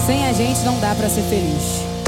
Sem a gente não dá pra ser feliz.